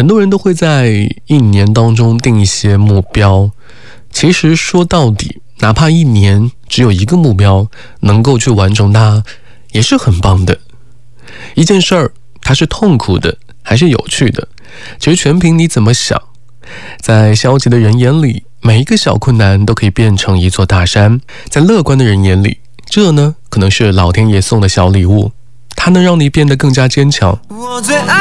很多人都会在一年当中定一些目标，其实说到底，哪怕一年只有一个目标，能够去完成它，也是很棒的。一件事儿，它是痛苦的还是有趣的，其实全凭你怎么想。在消极的人眼里，每一个小困难都可以变成一座大山；在乐观的人眼里，这呢，可能是老天爷送的小礼物，它能让你变得更加坚强。 我最爱